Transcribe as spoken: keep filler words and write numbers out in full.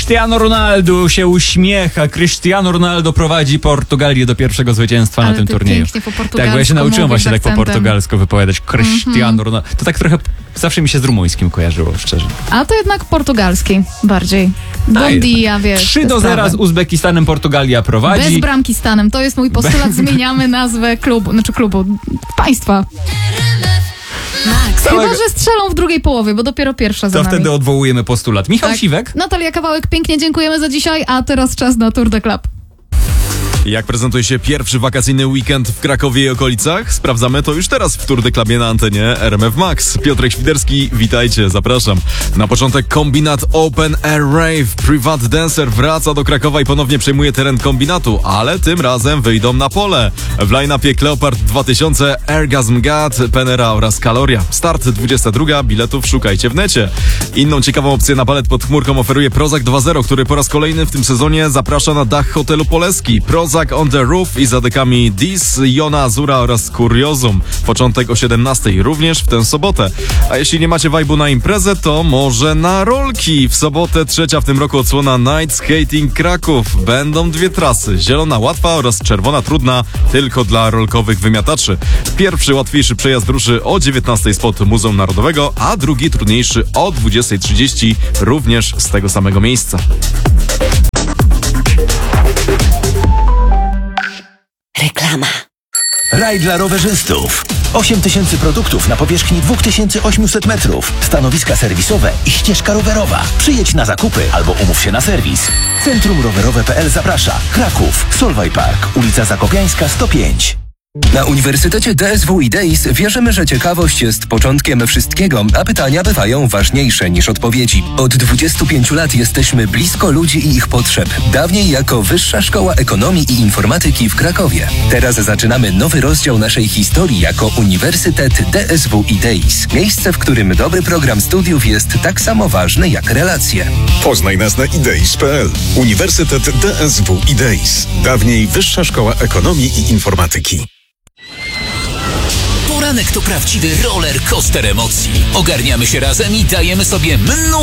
Cristiano Ronaldo się uśmiecha. Cristiano Ronaldo prowadzi Portugalię do pierwszego zwycięstwa Ale na tym ty turnieju. pięknie po portugalsku Tak, bo ja się nauczyłem mówisz właśnie tak po akcentem. portugalsku wypowiadać. Cristiano Ronaldo. To tak trochę zawsze mi się z rumuńskim kojarzyło, szczerze. A to jednak portugalski bardziej. Bon dia, wiesz. trzy te do zera sprawy. z Uzbekistanem Portugalia prowadzi. Bez bramki Stanem. To jest mój postulat. Bez- Zmieniamy nazwę klubu, znaczy klubu, państwa. Całego- Chyba, że strzelą w drugiej połowie, bo dopiero pierwsza za To nami. wtedy odwołujemy postulat. Michał Tak. Siwek. Natalia Kawałek, pięknie dziękujemy za dzisiaj, a teraz czas na Tour de Club. Jak prezentuje się pierwszy wakacyjny weekend w Krakowie i okolicach? Sprawdzamy to już teraz w Tour de Clubie na antenie R M F Max. Piotrek Świderski, witajcie, zapraszam. Na początek kombinat Open Air Rave. Private Dancer wraca do Krakowa i ponownie przejmuje teren kombinatu, ale tym razem wyjdą na pole. W line-upie Cleopard dwa tysiące, Orgasm God, Penera oraz Kaloria. Start dwudziesta druga, biletów szukajcie w necie. Inną ciekawą opcję na balet pod chmurką oferuje Prozac dwa zero, który po raz kolejny w tym sezonie zaprasza na dach hotelu Poleski. Prozac on the Roof i za dekami Dis, Jona Azura oraz Kuriozum. Początek o siedemnastej, również w tę sobotę. A jeśli nie macie vibe'u na imprezę, to może na rolki. W sobotę trzecia w tym roku odsłona Night Skating Kraków. Będą dwie trasy, zielona łatwa oraz czerwona trudna, tylko dla rolkowych wymiataczy. Pierwszy łatwiejszy przejazd ruszy o dziewiętnastej spod Muzeum Narodowego, a drugi trudniejszy o dwudziestej trzydzieści, również z tego samego miejsca. Reklama. Raj dla rowerzystów. osiem tysięcy produktów na powierzchni dwa tysiące osiemset metrów. Stanowiska serwisowe i ścieżka rowerowa. Przyjedź na zakupy albo umów się na serwis. Centrum Rowerowe kropka p l zaprasza. Kraków, Solway Park, ulica Zakopiańska sto pięć. Na Uniwersytecie D S W i DEIS wierzymy, że ciekawość jest początkiem wszystkiego, a pytania bywają ważniejsze niż odpowiedzi. Od dwudziestu pięciu lat jesteśmy blisko ludzi i ich potrzeb. Dawniej jako Wyższa Szkoła Ekonomii i Informatyki w Krakowie. Teraz zaczynamy nowy rozdział naszej historii jako Uniwersytet D S W i DEIS. Miejsce, w którym dobry program studiów jest tak samo ważny jak relacje. Poznaj nas na ideis kropka p l. Uniwersytet D S W i DEIS. Dawniej Wyższa Szkoła Ekonomii i Informatyki. Poranek to prawdziwy roller coaster emocji. Ogarniamy się razem i dajemy sobie mnóstwo